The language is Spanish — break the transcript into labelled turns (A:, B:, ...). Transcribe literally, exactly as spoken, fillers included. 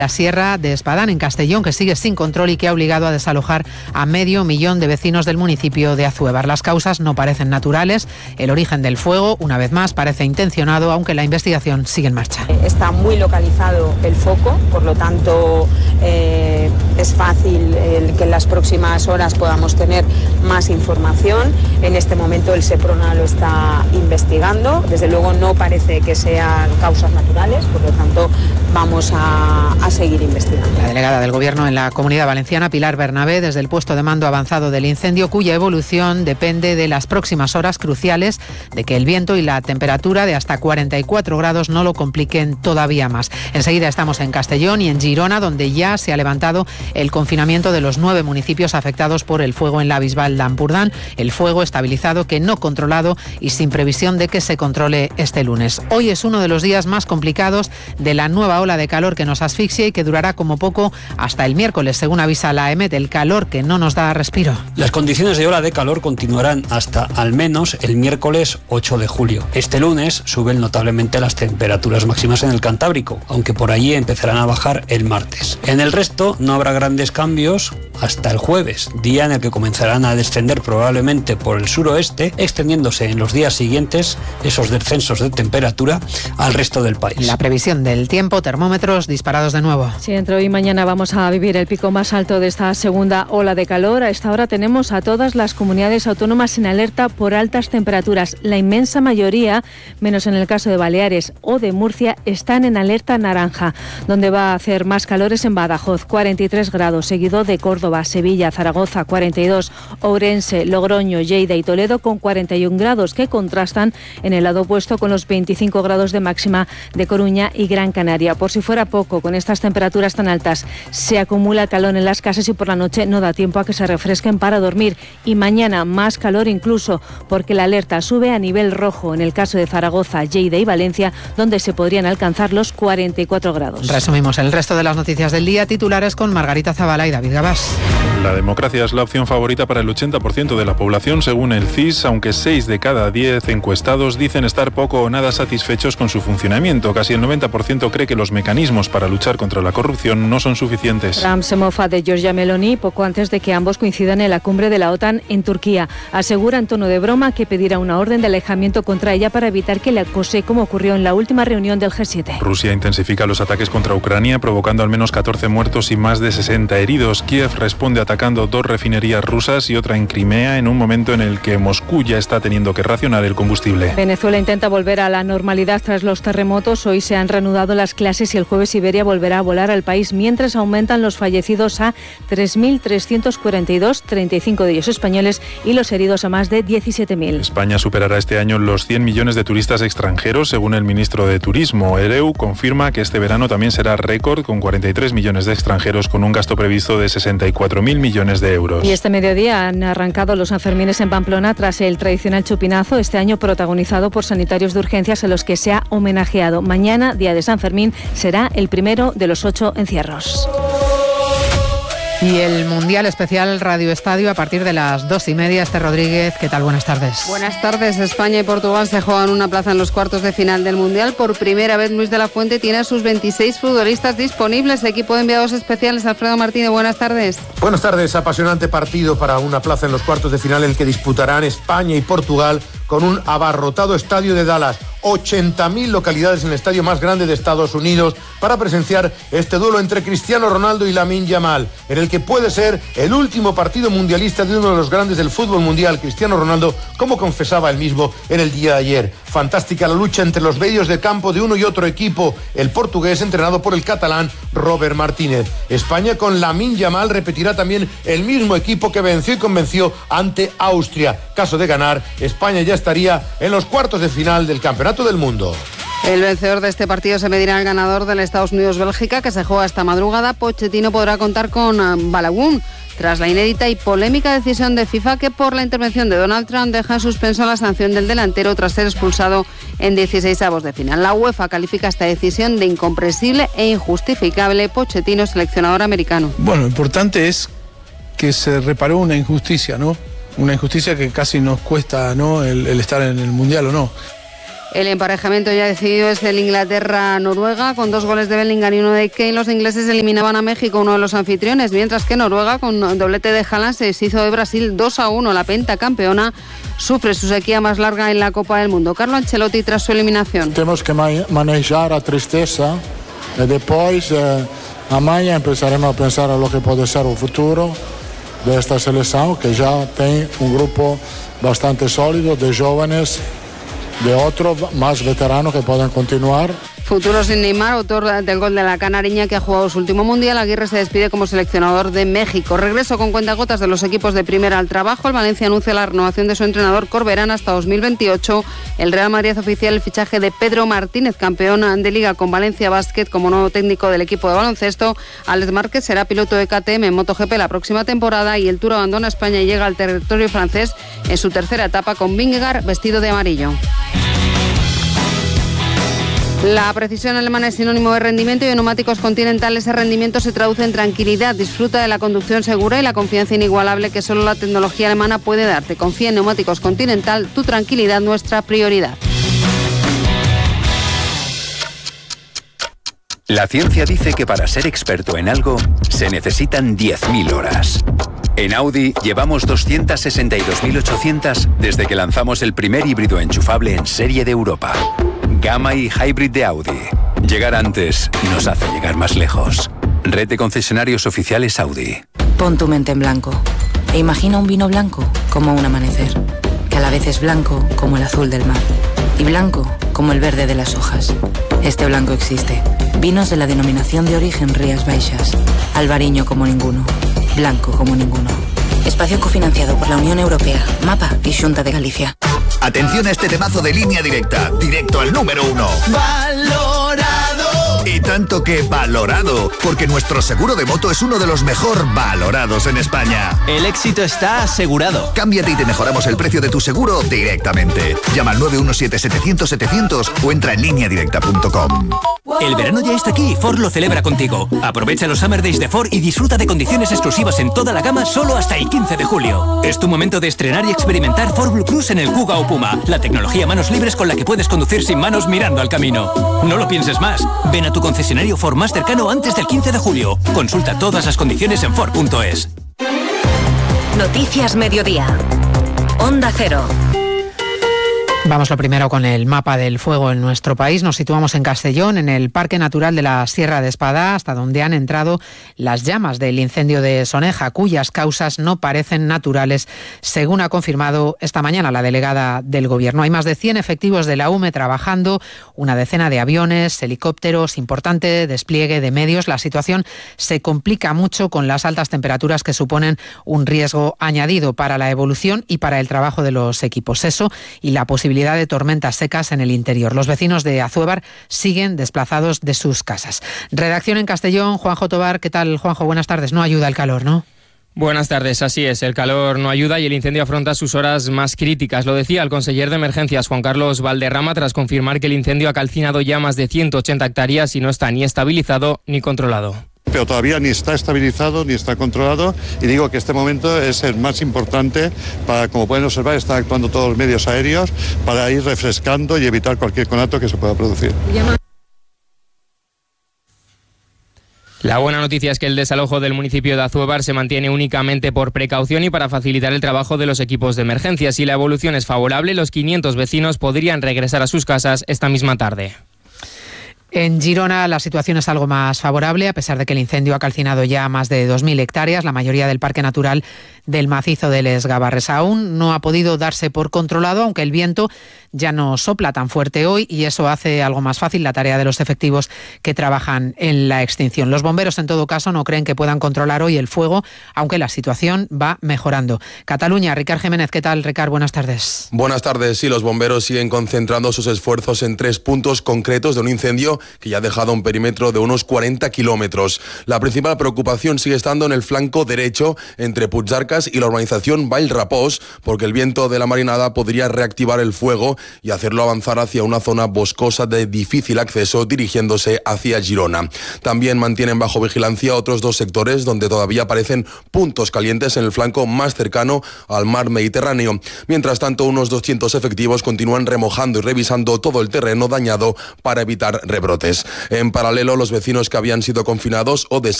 A: La Sierra de Espadán, en Castellón, que sigue sin control y que ha obligado a desalojar a medio millón de vecinos del municipio de Azuévar. Las causas no parecen naturales. El origen del fuego, una vez más, parece intencionado, aunque la investigación sigue en marcha.
B: Está muy localizado el foco, por lo tanto eh, es fácil el que en las próximas horas podamos tener más información. En este momento el SEPRONA lo está investigando. Desde luego no parece que sean causas naturales, por lo tanto vamos a, a seguir investigando.
A: La delegada del Gobierno en la Comunidad Valenciana, Pilar Bernabé, desde el puesto de mando avanzado del incendio, cuya evolución depende de las próximas horas cruciales, de que el viento y la temperatura de hasta cuarenta y cuatro grados no lo compliquen todavía más. Enseguida estamos en Castellón y en Girona, donde ya se ha levantado el confinamiento de los nueve municipios afectados por el fuego en la Bisbal d'Empordà. El fuego estabilizado, que no controlado y sin previsión de que se controle este lunes. Hoy es uno de los días más complicados de la nueva ola de calor que nos asfixia y que durará como poco hasta el miércoles, según avisa la EMET, el calor que no nos da respiro.
C: Las condiciones de ola de calor continuarán hasta al menos el miércoles ocho de julio. Este lunes suben notablemente las temperaturas máximas en el Cantábrico, aunque por allí empezarán a bajar el martes. En el resto no habrá grandes cambios hasta el jueves, día en el que comenzarán a descender probablemente por el suroeste, extendiéndose en los días siguientes esos descensos de temperatura al resto del país.
A: La previsión del tiempo, termómetros disparados de nuevo.
D: Sí, entre hoy y mañana vamos a vivir el pico más alto de esta segunda ola de calor. A esta hora tenemos a todas las comunidades autónomas en alerta por altas temperaturas. La inmensa mayoría, menos en el caso de Baleares o de Murcia, están en alerta naranja. Donde va a hacer más calor es en Badajoz, cuarenta y tres grados, seguido de Córdoba, Sevilla, Zaragoza, cuarenta y dos, Ourense, Logroño, Lleida y Toledo con cuarenta y un grados, que contrastan en el lado opuesto con los veinticinco grados de máxima de Coruña y Gran Canaria. Por si fuera poco, con estas temperaturas tan altas se acumula calor en las casas y por la noche no da tiempo a que se refresquen para dormir. Y mañana más calor incluso, porque la alerta sube a nivel rojo en el caso de Zaragoza, Lleida y Valencia, donde se podrían alcanzar los cuarenta y cuatro grados.
A: Resumimos el resto de las noticias del día, titulares con Margarita Zavala y David Gabás.
E: La democracia es la opción favorita para el ochenta por ciento de la población, según el C I S, aunque seis de cada diez encuestados dicen estar poco o nada satisfechos con su funcionamiento. Casi el noventa por ciento cree que los mecanismos para luchar contra la corrupción no son suficientes.
D: Trump se mofa de Giorgia Meloni poco antes de que ambos coincidan en la cumbre de la OTAN en Turquía. Asegura en tono de broma que pedirá una orden de alejamiento contra ella para evitar que le acose, como ocurrió en la última reunión del G siete.
E: Rusia intensifica los ataques contra Ucrania, provocando al menos catorce muertos y más de sesenta heridos. Kiev responde atacando dos refinerías rusas y otra en Crimea, en un momento en el que Moscú ya está teniendo que racionar el combustible.
D: Venezuela intenta volver a la normalidad tras los terremotos. Hoy se han reanudado las clases y el jueves Iberia volverá a volar al país, mientras aumentan los fallecidos a tres mil trescientos cuarenta y dos, treinta y cinco de ellos españoles, y los heridos a más de diecisiete mil.
E: España superará este año los cien millones de turistas extranjeros, según el ministro de Turismo. El E U confirma que este verano también será récord, con cuarenta y tres millones de extranjeros, con un gasto previsto de sesenta y cuatro mil millones de euros.
D: Y este mediodía han arrancado los Sanfermines en Pamplona tras el tradicional chupinazo, este año protagonizado por sanitarios de urgencias, a los que se ha homenajeado. Mañana, día de San Fermín, será el primero de los ocho encierros.
A: Y el Mundial Especial Radio Estadio a partir de las dos y media. Esther Rodríguez, ¿qué tal? Buenas tardes.
F: Buenas tardes. España y Portugal se juegan una plaza en los cuartos de final del Mundial. Por primera vez Luis de la Fuente tiene a sus veintiséis futbolistas disponibles. Equipo de enviados especiales, Alfredo Martínez, buenas tardes.
G: Buenas tardes. Apasionante partido para una plaza en los cuartos de final, el que disputarán España y Portugal con un abarrotado estadio de Dallas. ochenta mil localidades en el estadio más grande de Estados Unidos para presenciar este duelo entre Cristiano Ronaldo y Lamine Yamal, en el que puede ser el último partido mundialista de uno de los grandes del fútbol mundial, Cristiano Ronaldo, como confesaba él mismo en el día de ayer. Fantástica la lucha entre los medios de campo de uno y otro equipo, el portugués entrenado por el catalán Robert Martínez. España con Lamine Yamal repetirá también el mismo equipo que venció y convenció ante Austria. Caso de ganar, España ya estaría en los cuartos de final del Campeonato del Mundo.
F: El vencedor de este partido se medirá al ganador del Estados Unidos-Bélgica, que se juega esta madrugada. Pochettino podrá contar con Balagun tras la inédita y polémica decisión de FIFA, que por la intervención de Donald Trump deja en suspenso la sanción del delantero tras ser expulsado en dieciseisavos de final. La UEFA califica esta decisión de incomprensible e injustificable. Pochettino, seleccionador americano.
H: Bueno, lo importante es que se reparó una injusticia, ¿no? Una injusticia que casi nos cuesta, ¿no?, el, el estar en el Mundial o no.
F: El emparejamiento ya decidido es el Inglaterra-Noruega, con dos goles de Bellingham y uno de Kane. Los ingleses eliminaban a México, uno de los anfitriones, mientras que Noruega, con doblete de Haaland, se deshizo de Brasil dos a uno. La pentacampeona sufre su sequía más larga en la Copa del Mundo. Carlo Ancelotti tras su eliminación.
I: Tenemos que manejar a tristeza y después eh, amanhã empezaremos a pensar en lo que puede ser el futuro de esta selección, que ya tiene un grupo bastante sólido de jóvenes, de otros más veteranos que pueden continuar.
F: Futuro sin Neymar, autor del gol de la canariña que ha jugado su último mundial. Aguirre se despide como seleccionador de México. Regreso con cuentagotas de los equipos de primera al trabajo. El Valencia anuncia la renovación de su entrenador Corberán hasta dos mil veintiocho. El Real Madrid oficial el fichaje de Pedro Martínez, campeón de Liga con Valencia Basket como nuevo técnico del equipo de baloncesto. Alex Márquez será piloto de K T M en MotoGP la próxima temporada y el Tour abandona España y llega al territorio francés en su tercera etapa con Vingegaard vestido de amarillo. La precisión alemana es sinónimo de rendimiento y en neumáticos Continental ese rendimiento se traduce en tranquilidad. Disfruta de la conducción segura y la confianza inigualable que solo la tecnología alemana puede darte. Confía en neumáticos Continental, tu tranquilidad, nuestra prioridad.
J: La ciencia dice que para ser experto en algo se necesitan diez mil horas. En Audi llevamos doscientas sesenta y dos mil ochocientas desde que lanzamos el primer híbrido enchufable en serie de Europa. Gamma y Hybrid de Audi. Llegar antes nos hace llegar más lejos. Red de concesionarios oficiales Audi.
K: Pon tu mente en blanco e imagina un vino blanco como un amanecer, que a la vez es blanco como el azul del mar y blanco como el verde de las hojas. Este blanco existe. Vinos de la denominación de origen Rías Baixas. Albariño como ninguno. Blanco como ninguno. Espacio cofinanciado por la Unión Europea, MAPA y Xunta de Galicia.
L: Atención a este temazo de Línea Directa, directo al número uno. ¡Valorado! Y tanto que valorado, porque nuestro seguro de moto es uno de los mejor valorados en España.
M: El éxito está asegurado.
L: Cámbiate y te mejoramos el precio de tu seguro directamente. Llama al nueve uno siete setecientos setecientos o entra en línea directa punto com.
M: El verano ya está aquí y Ford lo celebra contigo. Aprovecha los Summer Days de Ford y disfruta de condiciones exclusivas en toda la gama solo hasta el quince de julio. Es tu momento de estrenar y experimentar Ford Blue Cruise en el Kuga o Puma, la tecnología manos libres con la que puedes conducir sin manos mirando al camino. No lo pienses más. Ven a tu concesionario Ford más cercano antes del quince de julio. Consulta todas las condiciones en Ford punto es.
N: Noticias Mediodía. Onda Cero.
A: Vamos lo primero con el mapa del fuego en nuestro país. Nos situamos en Castellón, en el Parque Natural de la Sierra de Espadá, hasta donde han entrado las llamas del incendio de Soneja, cuyas causas no parecen naturales, según ha confirmado esta mañana la delegada del Gobierno. Hay más de cien efectivos de la U M E trabajando, una decena de aviones, helicópteros, importante despliegue de medios. La situación se complica mucho con las altas temperaturas que suponen un riesgo añadido para la evolución y para el trabajo de los equipos. Eso y la posibilidad de tormentas secas en el interior. Los vecinos de Azuévar siguen desplazados de sus casas. Redacción en Castellón, Juanjo Tobar. ¿Qué tal, Juanjo? Buenas tardes. No ayuda el calor, ¿no?
O: Buenas tardes, así es, el calor no ayuda y el incendio afronta sus horas más críticas. Lo decía el conseller de Emergencias, Juan Carlos Valderrama, tras confirmar que el incendio ha calcinado ya más de ciento ochenta hectáreas y no está ni estabilizado ni controlado.
P: Pero todavía ni está estabilizado ni está controlado y digo que este momento es el más importante para, como pueden observar, están actuando todos los medios aéreos para ir refrescando y evitar cualquier conato que se pueda producir.
O: La buena noticia es que el desalojo del municipio de Azuévar se mantiene únicamente por precaución y para facilitar el trabajo de los equipos de emergencia. Si la evolución es favorable, los quinientos vecinos podrían regresar a sus casas esta misma tarde.
A: En Girona la situación es algo más favorable, a pesar de que el incendio ha calcinado ya más de dos mil hectáreas, la mayoría del Parque Natural del macizo de Les Gavarres. Aún no ha podido darse por controlado, aunque el viento ya no sopla tan fuerte hoy y eso hace algo más fácil la tarea de los efectivos que trabajan en la extinción. Los bomberos, en todo caso, no creen que puedan controlar hoy el fuego, aunque la situación va mejorando. Cataluña, Ricard Jiménez, ¿qué tal, Ricard? Buenas tardes.
Q: Buenas tardes. Sí, los bomberos siguen concentrando sus esfuerzos en tres puntos concretos de un incendio que ya ha dejado un perímetro de unos cuarenta kilómetros. La principal preocupación sigue estando en el flanco derecho entre Puigdarcas y la urbanización Vall Rapós, porque el viento de la marinada podría reactivar el fuego y hacerlo avanzar hacia una zona boscosa de difícil acceso, dirigiéndose hacia Girona. También mantienen bajo vigilancia otros dos sectores donde todavía aparecen puntos calientes en el flanco más cercano al mar Mediterráneo. Mientras tanto, unos doscientos efectivos continúan remojando y revisando todo el terreno dañado para evitar rebrotes. En paralelo, los vecinos que habían sido confinados o desalentados